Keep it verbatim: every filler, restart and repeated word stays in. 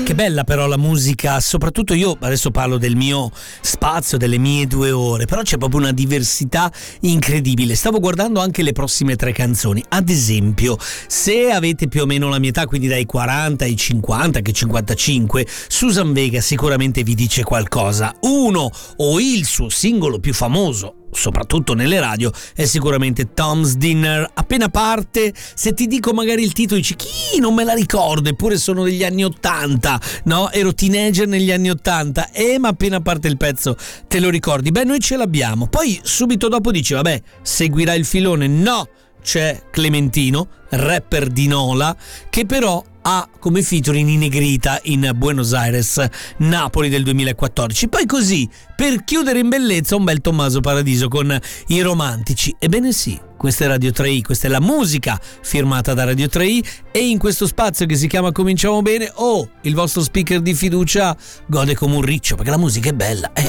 Che bella però la musica, soprattutto io adesso parlo del mio spazio, delle mie due ore, però c'è proprio una diversità incredibile. Stavo guardando anche le prossime tre canzoni, ad esempio se avete più o meno la mia età, quindi dai quaranta ai cinquanta, che cinquantacinque, Suzanne Vega sicuramente vi dice qualcosa. Uno o il suo singolo più famoso, soprattutto nelle radio, è sicuramente Tom's Dinner. Appena parte, se ti dico magari il titolo dici chi, non me la ricordo, eppure sono degli anni ottanta, no? Ero teenager negli anni ottanta, eh ma appena parte il pezzo te lo ricordi. Beh, noi ce l'abbiamo. Poi subito dopo dice vabbè, seguirà il filone. No, c'è Clementino, rapper di Nola, che però ha come featuring in Negrita in Buenos Aires, Napoli del duemilaquattordici. Poi così, per chiudere in bellezza, un bel Tommaso Paradiso con I Romantici. Ebbene sì, questa è Radio tre i, questa è la musica firmata da Radio tre i, e in questo spazio che si chiama Cominciamo Bene, oh, il vostro speaker di fiducia gode come un riccio, perché la musica è bella. Eh.